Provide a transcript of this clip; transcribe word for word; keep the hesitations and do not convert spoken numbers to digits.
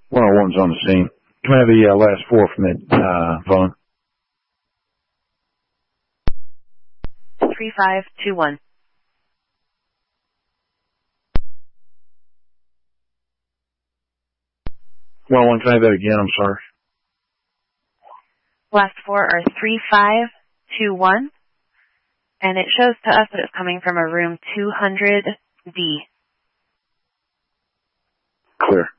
one oh one's on the scene. Can I have the uh, last four from that uh, phone? three five two one. one oh one, can I have that again? I'm sorry. Last four are three five two one. And it shows to us that it's coming from a room two hundred D. Clear.